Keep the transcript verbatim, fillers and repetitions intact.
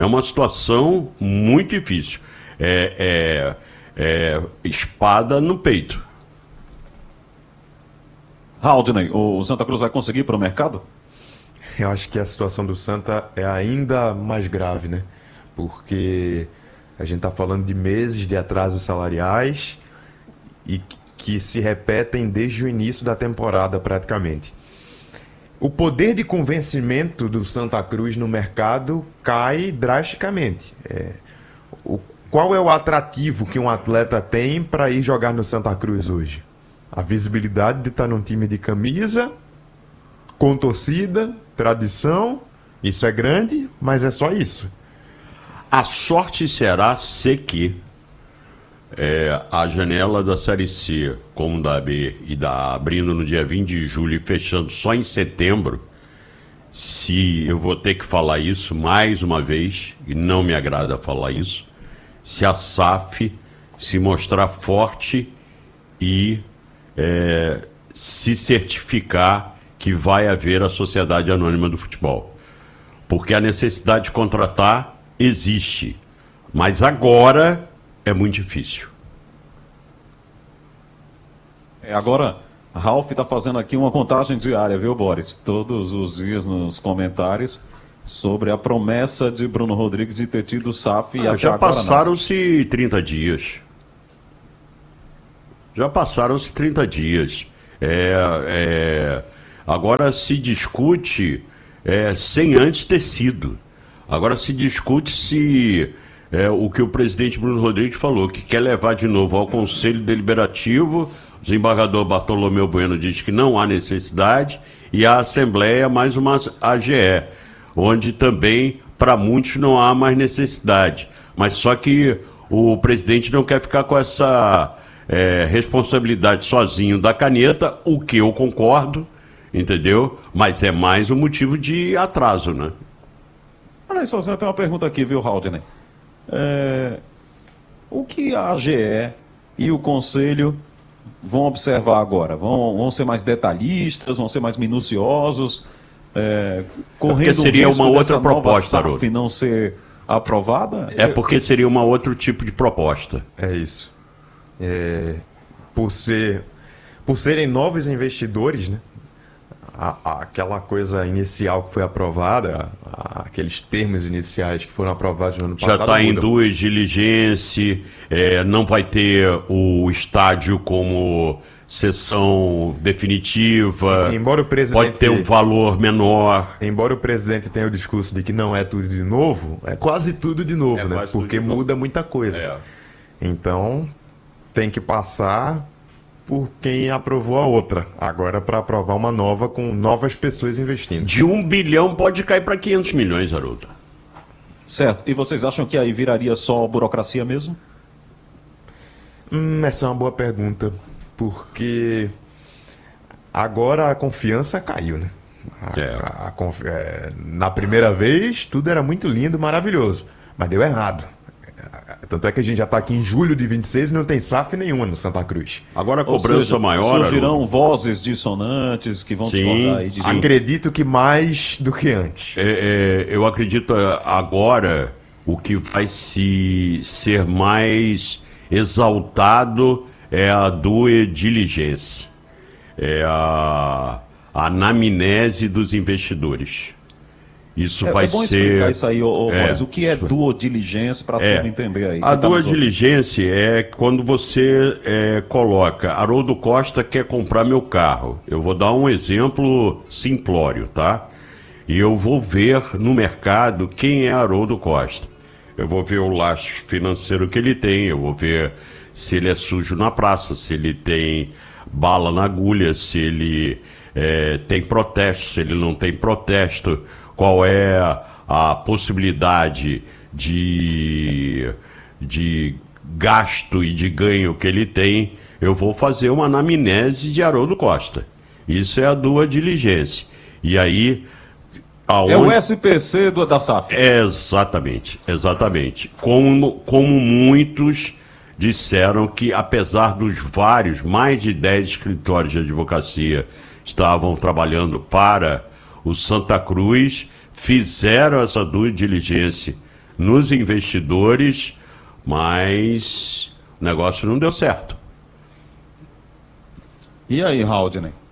É uma situação muito difícil. É, é, é espada no peito. Haldney, o Santa Cruz vai conseguir ir para o mercado? Eu acho que a situação do Santa é ainda mais grave, né? Porque a gente está falando de meses de atrasos salariais e que se repetem desde o início da temporada praticamente. O poder de convencimento do Santa Cruz no mercado cai drasticamente. É, o, qual é o atrativo que um atleta tem para ir jogar no Santa Cruz hoje? A visibilidade de estar num time de camisa, com torcida, tradição, isso é grande, mas é só isso. A sorte será se que é, a janela da Série C, como da B, e da abrindo no dia vinte de julho e fechando só em setembro, se eu vou ter que falar isso mais uma vez, e não me agrada falar isso, se a S A F se mostrar forte e é, se certificar que vai haver a Sociedade Anônima do Futebol. Porque a necessidade de contratar existe, mas agora é muito difícil. É, agora, Ralf está fazendo aqui uma contagem diária, viu, Boris? Todos os dias nos comentários sobre a promessa de Bruno Rodrigues de ter tido S A F e ah, até já agora passaram-se trinta dias. Já passaram-se trinta dias. É, é, agora se discute é, sem antes ter sido. Agora se discute se é, o que o presidente Bruno Rodrigues falou, que quer levar de novo ao Conselho Deliberativo. O desembargador Bartolomeu Bueno diz que não há necessidade, e a Assembleia mais uma A G E, onde também, para muitos, não há mais necessidade. Mas só que o presidente não quer ficar com essa é, responsabilidade sozinho da caneta, o que eu concordo, entendeu? Mas é mais um motivo de atraso, né? Olha só, tem uma pergunta aqui, viu, Haldney? É, o que a A G E e o Conselho vão observar agora? Vão, vão ser mais detalhistas, vão ser mais minuciosos, é, correndo porque seria o risco uma outra dessa nova proposta, S A F não ser aprovada? É porque seria uma outro tipo de proposta. É isso. É, por ser, por serem novos investidores, né? A, a, aquela coisa inicial que foi aprovada, a, aqueles termos iniciais que foram aprovados no ano Já passado. está em mudam. duas diligências, é, não vai ter o estádio como sessão definitiva, Embora o presidente, pode ter um valor menor. Embora o presidente tenha o discurso de que não é tudo de novo, é quase tudo de novo, É né? quase tudo Porque de novo. muda muita coisa. É. Então, tem que passar por quem aprovou a outra. Agora para aprovar uma nova com novas pessoas investindo. De um bilhão pode cair para quinhentos milhões, Haroldo. Certo. E vocês acham que aí viraria só burocracia mesmo? Hum, essa é uma boa pergunta, porque agora a confiança caiu, né? A- É. a- a confi- é, na primeira vez, tudo era muito lindo, maravilhoso, mas deu errado. Tanto é que a gente já está aqui em julho de vinte e seis e não tem S A F nenhuma no Santa Cruz. Agora a Ou cobrança seja, maior. surgirão Haroldo, vozes dissonantes que vão Sim, discordar aí de sim. Acredito que mais do que antes. É, é, eu acredito é, agora o que vai se ser mais exaltado é a due diligência, é a, a anamnese dos investidores. Isso É, vai é bom ser. explicar isso aí, ô, ô, É, Boris. O que é isso- duo diligência para É. todo entender aí? A Quem tá due nos ouvindo? diligência é quando você é, coloca, Haroldo Costa quer comprar meu carro. Eu vou dar um exemplo simplório, tá? E eu vou ver no mercado quem é Haroldo Costa. Eu vou ver o lastro financeiro que ele tem, eu vou ver se ele é sujo na praça, se ele tem bala na agulha, se ele é, tem protesto, se ele não tem protesto, qual é a possibilidade de, de gasto e de ganho que ele tem. Eu vou fazer uma anamnese de Haroldo Costa. Isso é a due diligência. E aí... É o S P C do, da S A F. Exatamente, exatamente. Como, como muitos disseram que, apesar dos vários, mais de dez escritórios de advocacia estavam trabalhando para o Santa Cruz, fizeram essa due diligência nos investidores, mas o negócio não deu certo. E aí, Haldner?